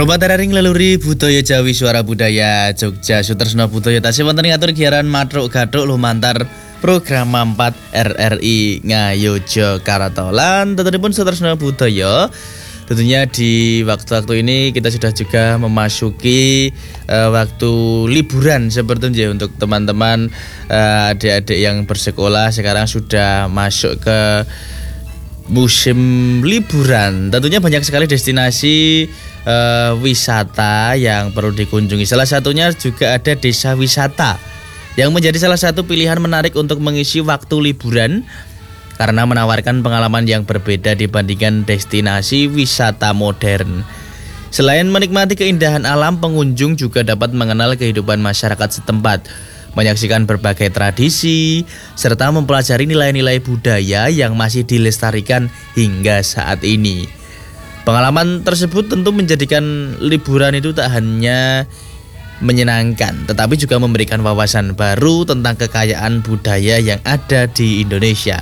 Robat teraring laluri budaya Jawi Suara Budaya Jogja Sutresno Budaya tasih wonten ngatur giaran matruk gathuk lumantar program 4 RRI Ngayogyakarta lan tentunipun Sutresno Budaya. Tentunya di waktu-waktu ini kita sudah juga memasuki waktu liburan seperti itu untuk teman-teman adik-adik yang bersekolah sekarang sudah masuk ke musim liburan. Tentunya banyak sekali destinasi wisata yang perlu dikunjungi. Salah satunya juga ada desa wisata yang menjadi salah satu pilihan menarik untuk mengisi waktu liburan karena menawarkan pengalaman yang berbeda dibandingkan destinasi wisata modern. Selain menikmati keindahan alam, pengunjung juga dapat mengenal kehidupan masyarakat setempat, menyaksikan berbagai tradisi, serta mempelajari nilai-nilai budaya yang masih dilestarikan hingga saat ini. Pengalaman tersebut tentu menjadikan liburan itu tak hanya menyenangkan, tetapi juga memberikan wawasan baru tentang kekayaan budaya yang ada di Indonesia.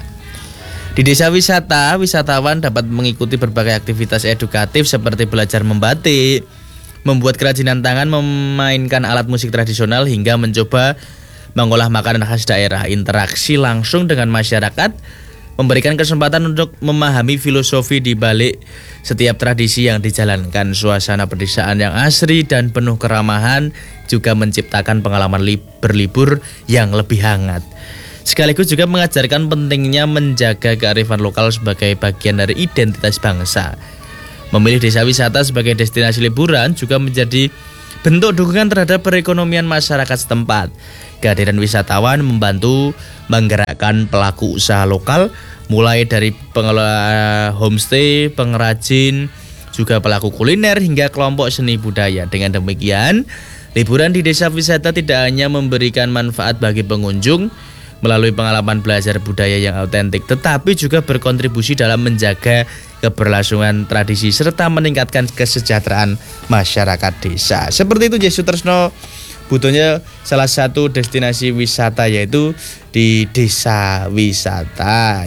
Di desa wisata, wisatawan dapat mengikuti berbagai aktivitas edukatif seperti belajar membatik, membuat kerajinan tangan, memainkan alat musik tradisional, hingga mencoba mengolah makanan khas daerah. Interaksi langsung dengan masyarakat memberikan kesempatan untuk memahami filosofi di balik setiap tradisi yang dijalankan. Suasana pedesaan yang asri dan penuh keramahan juga menciptakan pengalaman berlibur yang lebih hangat. Sekaligus juga mengajarkan pentingnya menjaga kearifan lokal sebagai bagian dari identitas bangsa. Memilih desa wisata sebagai destinasi liburan juga menjadi bentuk dukungan terhadap perekonomian masyarakat setempat. Kehadiran wisatawan membantu menggerakkan pelaku usaha lokal, mulai dari pengelola homestay, pengrajin, juga pelaku kuliner hingga kelompok seni budaya. Dengan demikian, liburan di desa wisata tidak hanya memberikan manfaat bagi pengunjung melalui pengalaman belajar budaya yang autentik, tetapi juga berkontribusi dalam menjaga keberlangsungan tradisi serta meningkatkan kesejahteraan masyarakat desa. Seperti itu Yesus Sutresno butuhnya salah satu destinasi wisata yaitu di desa wisata.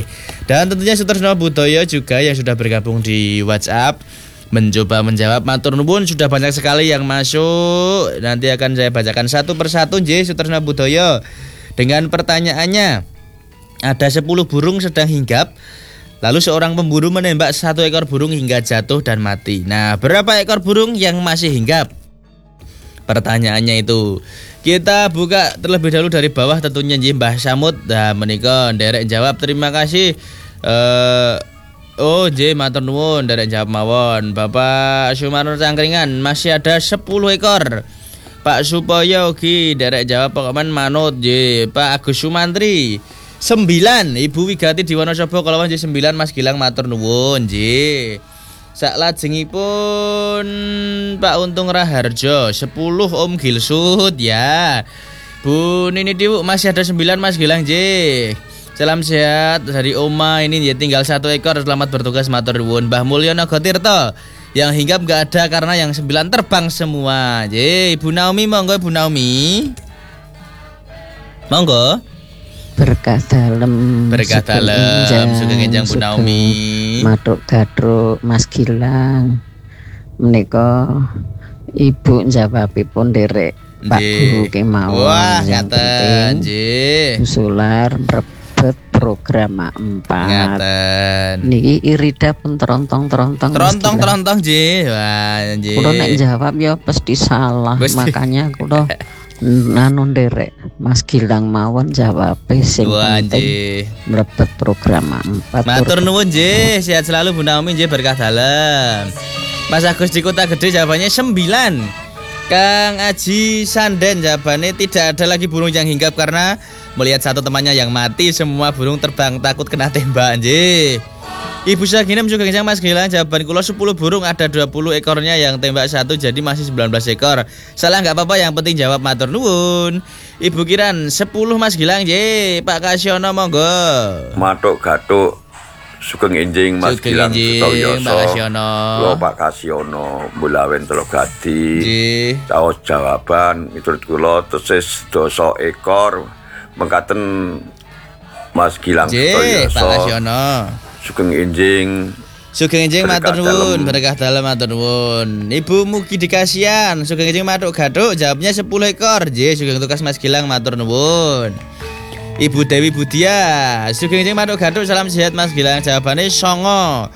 Dan tentunya Sutresno Budaya juga yang sudah bergabung di WhatsApp mencoba menjawab. Matur nuwun, sudah banyak sekali yang masuk. Nanti akan saya bacakan satu persatu Sutresno Budaya. Dengan pertanyaannya, ada 10 burung sedang hinggap, lalu seorang pemburu menembak 1 ekor burung hingga jatuh dan mati. Nah, berapa ekor burung yang masih hinggap? Pertanyaannya itu. Kita buka terlebih dahulu dari bawah tentunya Mbah Samud. Nah, menika nderek jawab, terima kasih. Matur nuwun nderek jawab mawon. Bapak Sumarno Cangkringan masih ada 10 ekor. Pak Supoyo ugi nderek jawab pokoknya manut Pak Agus Sumantri 9, Ibu Wigati di Wonosobo kalawan 9 Mas Gilang matur nuwun Saklajengipun Pak Untung Raharjo 10 Om Gilsud ya. Bu Nini Diwu masih ada 9 Mas Gilang Salam sehat dari Oma ini tinggal 1 ekor, selamat bertugas matur nuwun. Mbah Mulyono Gotirto yang hinggap gak ada karena yang 9 terbang semua. Ibu Naomi monggo Ibu Naomi. Monggo. Berkah dalem sugeng enjang Bu Naomi. Matuk gadruk Mas Gilang. Menika Ibu njawabipun nderek Pak Guru kemawon. Wah, ngaten nggih. Usular program 4. Ngaten. Niki Irida pun trontong Wah, kulo nek jawab ya pasti salah. Makanya kulo nderek Mas Gilang mawon jawab sing penting mlebet program 4. Matur nuwun sehat selalu Bu Naomi berkah dalem. Mas Agus di Kota Gede jawabannya 9. Kang Aji Sanden jawabannya tidak ada lagi burung yang hinggap karena melihat satu temannya yang mati, semua burung terbang takut kena tembak. Ibu Saginem juga kencang Mas Gilang, jawaban kula 10 burung ada 20 ekornya yang tembak 1 jadi masih 19 ekor. Salah nggak apa-apa, yang penting jawab matur nuwun. Ibu Kiran 10 Mas Gilang Pak Kasiono monggo. Matuk gatuk sugeng enjing Mas Gilang Sutoyoso. Pak Kasiono Bulawen Telogadi. Caos jawaban miturut kula tesis 12 ekor mengkaten Mas Gilang Sutoyoso. Pak Kasiono sugeng enjing Sugeng enjing matur nuwun, berkah dalem matur nuwun. Ibu mugi dikasihan, sugeng enjing matuk gathuk, jawabnya 10 ekor. Nggih, sugeng tugas Mas Gilang matur nuwun. Ibu Dewi Budia, sugeng enjing matuk gathuk, salam sehat Mas Gilang. Jawabane songo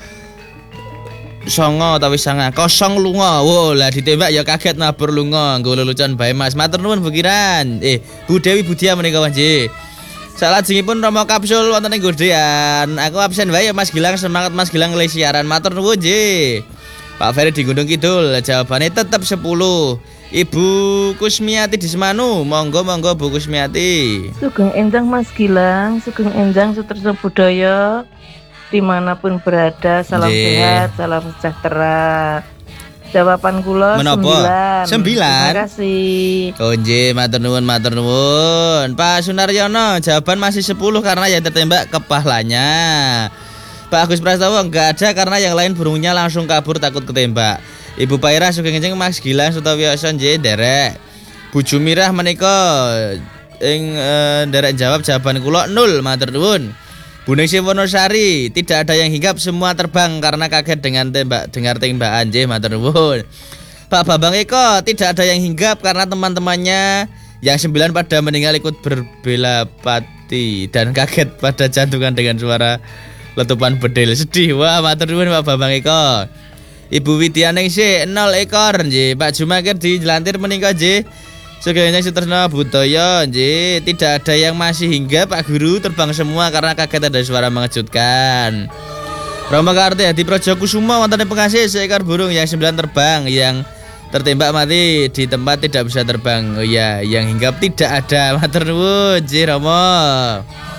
tapi sangat kosong lunga. Wo lah ditembak ya kaget nabur lunga. Nggo lelucon bae Mas. Matur nuwun Bukiran. Bu Dewi Budia menika nggih. Salajengipun Romo Kapsul wonten ing Godean. Aku absen wae ya Mas Gilang, semangat Mas Gilang ngelih siaran. Matur nuwun nggih. Pak Ferry di Gunung Kidul, jawabane tetep 10. Ibu Kusmiati di Semanu, monggo Bu Kusmiati. Sugeng enjang Mas Gilang, sugeng enjang Sutresno Budaya. Dimanapun berada, salam sehat, salam sejahtera. Jawaban kula 9. Terima kasih. Nggih, matur nuwun. Pak Sunaryono, jawaban masih 10 karena yang tertembak kepalanya. Pak Agus Prastowo enggak ada karena yang lain burungnya langsung kabur takut ketembak. Ibu Paira sugeng enjing Mas Gilang Sutawiyoso nggih nderek. Bu Jumirah menika ing nderek jawab jawaban kula 0, matur nuwun. Bu Ningsih Wonosari, tidak ada yang hinggap, semua terbang karena kaget dengan dengar tembakan. Nggih, matur nuwun. Pak Bambang Eko, tidak ada yang hinggap karena teman-temannya yang 9 pada meninggal ikut berbela pati dan kaget pada jantungan dengan suara letupan bedil. Sedih. Wah, matur nuwun Pak Bambang Eko. Ibu Widyaningsih 0 ekor. Nggih, Pak Jumakir di Jelantir menika nggih. Sugeng Sutresno Budaya nggih, tidak ada yang masih hinggap Pak Guru, terbang semua karena kaget ada suara mengejutkan. Roma Karti Hadi Projo Kusuma wonten ing Bekasi seekor burung yang 9 terbang, yang tertembak mati di tempat tidak bisa terbang. Oh ya, yang hinggap tidak ada. Matur nuwun nggih Romo.